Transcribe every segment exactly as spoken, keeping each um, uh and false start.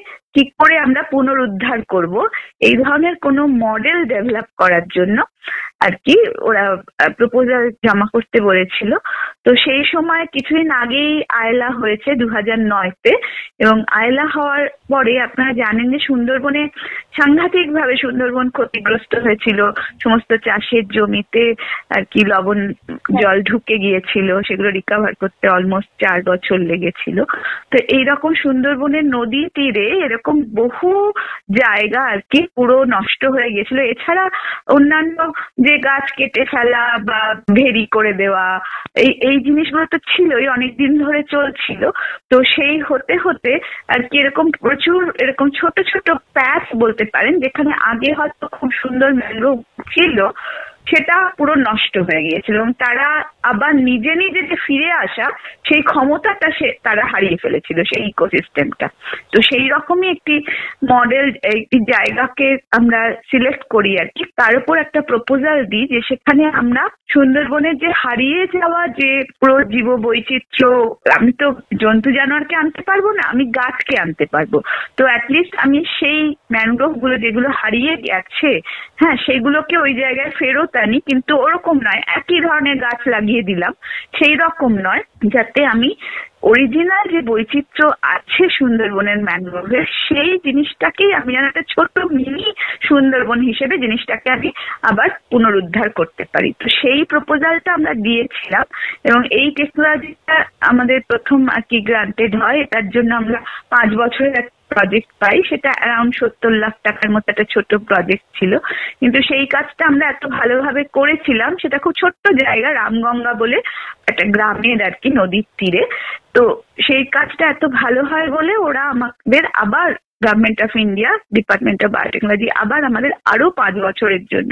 কি করে আমরা পুনরুদ্ধার করব এই ধরনের কোনো মডেল ডেভেলপ করার জন্য আর কি ওরা প্রপোজাল জমা করতে বলেছিল। তো সেই সময় কিছুদিন আগেই আয়লা হয়েছে দু হাজার নয়তে, এবং আয়লা হওয়ার পরে আপনারা জানেন যে সুন্দরবনে সাংঘাতিক ভাবে সুন্দরবন ক্ষতিগ্রস্ত হয়েছিল। সমস্ত চাষের জমিতে আর কি লবণ জল ঢুকে গিয়েছিল, সেগুলো রিকভার করতে অলমোস্ট চার বছর লেগেছিল। তো এইরকম সুন্দরবনের নদী তীরে এরকম বহু জায়গা আর কি পুরো নষ্ট হয়ে গেছিল। এছাড়া অন্যান্য যে গাছ কেটে ফেলা বা ভেরি করে দেওয়া, এই এই জিনিসগুলো তো ছিলই, অনেকদিন ধরে চলছিল। তো সেই হতে হতে আর কি এরকম প্রচুর এরকম ছোট ছোট প্যাচ বলতে পারেন, যেখানে আগে হয়তো খুব সুন্দর ম্যানগ্রোভ ছিল, সেটা পুরো নষ্ট হয়ে গিয়েছিল এবং তারা আবার নিজে নিজে যে ফিরে আসা সেই ক্ষমতাটা সে তারা হারিয়ে ফেলেছিল, সেই ইকোসিস্টেমটা। তো সেই রকমই একটি মডেল একটি জায়গাকে আমরা সিলেক্ট করি আর কি, তার উপর একটা প্রপোজাল দিই যে সেখানে আমরা সুন্দরবনের যে হারিয়ে যাওয়া যে পুরো জীব বৈচিত্র্য, আমি তো জন্তু জানোয়ারকে আনতে পারবো না, আমি গাছকে আনতে পারবো। তো অ্যাটলিস্ট আমি সেই ম্যানগ্রোভ গুলো যেগুলো হারিয়ে গেছে, হ্যাঁ, সেগুলোকে ওই জায়গায় ফেরত আনি, কিন্তু ওরকম নয় একই ধরনের গাছ লাগিয়ে দিলাম, সেই রকম নয়, যাতে আমি অরিজিনাল যে বৈচিত্র্য আছে সুন্দরবনের ম্যানগ্রোভের সেই জিনিসটাকেই আমি যেন একটা ছোট মিনি সুন্দরবন হিসেবে জিনিসটাকে আমি আবার পুনরুদ্ধার করতে পারি। তো সেই প্রপোজালটা আমরা দিয়েছিলাম এবং এই টেকনোলজিটা আমাদের প্রথম আর কি গ্রান্টেড হয়। এটার জন্য আমরা পাঁচ বছরের এক প্রজেক্ট পাই, সেটা অ্যারাউন্ড সত্তর লাখ টাকার মতো একটা ছোট প্রজেক্ট ছিল। কিন্তু সেই কাজটা আমরা এত ভালোভাবে করেছিলাম, সেটা খুব ছোট্ট জায়গা, রামগঙ্গা বলে একটা গ্রামের আর কি নদীর তীরে। তো সেই কাজটা এত ভালো হয় বলে ওরা আমাদের আবার government of India department of biotechnology আবার আমাদের আরো পাঁচ বছরের জন্য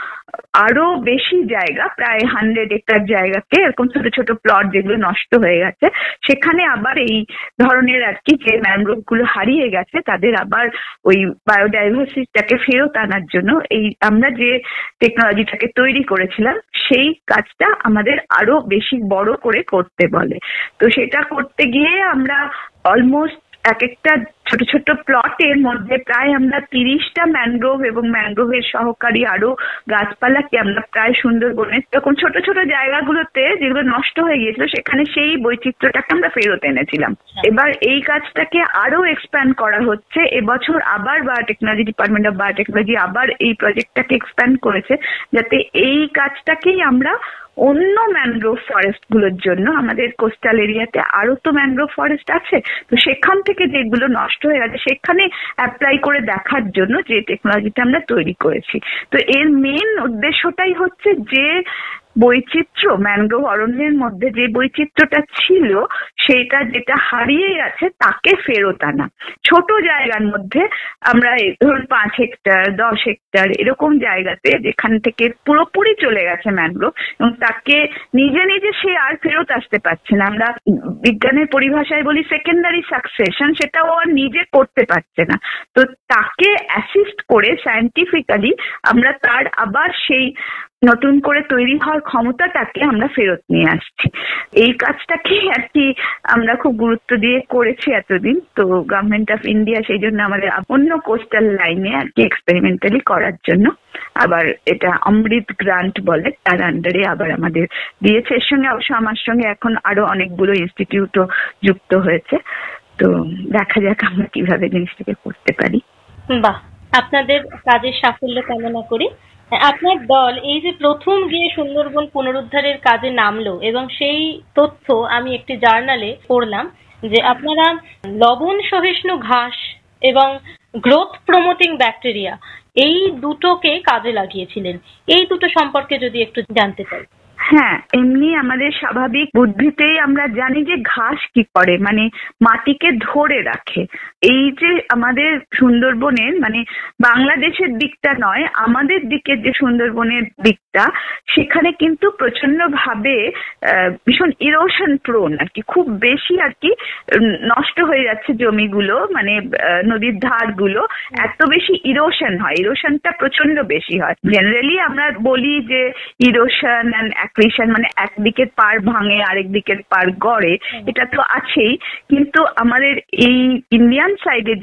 আরো বেশি জায়গা, প্রায় হান্ড্রেড একর জায়গাকে এরকম ছোট ছোট প্লট যেগুলো নষ্ট হয়ে গেছে সেখানে আবার এই ধরনের আর কি যে ম্যানগ্রোভ গুলো হারিয়ে গেছে তাদের আবার ওই বায়োডাইভার্সিটিটাকে ফেরত আনার জন্য এই আমরা যে টেকনোলজিটাকে তৈরি করেছিলাম সেই কাজটা আমাদের আরো বেশি বড় করে করতে বলে। তো সেটা করতে গিয়ে আমরা অলমোস্ট এক একটা ছোট ছোট প্লটের মধ্যে প্রায় আমরা তিরিশটা ম্যানগ্রোভ এবং ম্যানগ্রোভের সহকারী আরো গাছপালাকে আমরা প্রায় সুন্দরবনের এরকম ছোট ছোট জায়গাগুলোতে যেগুলো নষ্ট হয়ে গিয়েছিল সেখানে সেই বৈচিত্র্যটাকে আমরা ফেরত এনেছিলাম। এবার এই কাজটাকে আরো এক্সপ্যান্ড করা হচ্ছে। এবছর আবার বায়োটেকনোলজি ডিপার্টমেন্ট অফ বায়োটেকনোলজি আবার এই প্রজেক্টটাকে এক্সপ্যান্ড করেছে, যাতে এই কাজটাকেই আমরা অন্য ম্যানগ্রোভ ফরেস্ট গুলোর জন্য, আমাদের কোস্টাল এরিয়াতে আরো তো ম্যানগ্রোভ ফরেস্ট আছে, তো সেখান থেকে যেগুলো নষ্ট হয়ে গেছে সেখানে অ্যাপ্লাই করে দেখার জন্য যে টেকনোলজিটা আমরা তৈরি করেছি। তো এর মেন উদ্দেশ্যটাই হচ্ছে যে বৈচিত্র্য ম্যানগ্রোভ অরণ্যের মধ্যে যে বৈচিত্র্যটা ছিল সেটা যেটা হারিয়ে গেছে তাকে ফেরত আনা। ছোট জায়গার মধ্যে আমরা ধরুন পাঁচ হেক্টর দশ হেক্টর এরকম জায়গাতে যেখান থেকে পুরোপুরি চলে গেছে ম্যানগ্রোভ এবং তাকে নিজে নিজে সে আর ফেরত আসতে পারছে না, আমরা বিজ্ঞানের পরিভাষায় বলি সেকেন্ডারি সাকসেশন, সেটাও আর নিজে করতে পারছে না। তো তাকে অ্যাসিস্ট করে সায়েন্টিফিক্যালি আমরা তার আবার সেই নতুন করে তৈরি হওয়ার ক্ষমতাটাকে আমরা ফেরত নিয়ে আসছি। এই কাজটাকে আর কি আমরা খুব গুরুত্ব দিয়ে করেছি এতদিন। তো গভর্নমেন্ট অফ ইন্ডিয়া সেই জন্য আমাদের অন্য কোস্টাল লাইনে আর কি এক্সপেরিমেন্টালি করার জন্য আবার এটা অমৃত গ্রান্ট বলে, তার আন্ডারে আবার আমাদের দিয়েছে। এর সঙ্গে অবশ্য আমার সঙ্গে এখন আরো অনেকগুলো ইনস্টিটিউটও যুক্ত হয়েছে। তো দেখা যাক আমরা কিভাবে জিনিসটাকে করতে পারি। বাহ, আপনাদের কাজের সাফল্য কামনা করি। আপনার দল এই যে প্রথম গিয়ে সুন্দরবন পুনরুদ্ধারের কাজে নামলো এবং সেই তথ্য আমি একটি জার্নালে পড়লাম যে আপনারা লবণ সহিষ্ণু ঘাস এবং গ্রোথ প্রমোটিং ব্যাকটেরিয়া এই দুটোকে কাজে লাগিয়েছিলেন। এই দুটো সম্পর্কে যদি একটু জানতে চাই। হ্যাঁ, এমনি আমাদের স্বাভাবিক বুদ্ধিতেই আমরা জানি যে ঘাস কি করে, মানে মাটিকে ধরে রাখে। এই যে আমাদের সুন্দরবনের মানে বাংলাদেশের দিকটা নয়, আমাদের দিকের যে সুন্দরবনের দিকটা, সেখানে কিন্তু প্রচন্ড ভাবে ভীষণ ইরোশন প্রোন আর কি, খুব বেশি আর কি নষ্ট হয়ে যাচ্ছে জমিগুলো, মানে নদীর ধার গুলো এত বেশি ইরোশন হয়, ইরোশনটা প্রচন্ড বেশি হয়। জেনারেলি আমরা বলি যে ইরোশন অ্যান্ড অ্যাক্রিশন, মানে একদিকের পাড় ভাঙে আরেক দিকের পাড় গড়ে, এটা তো আছেই। কিন্তু আমাদের এই ইন্ডিয়ান সাইডে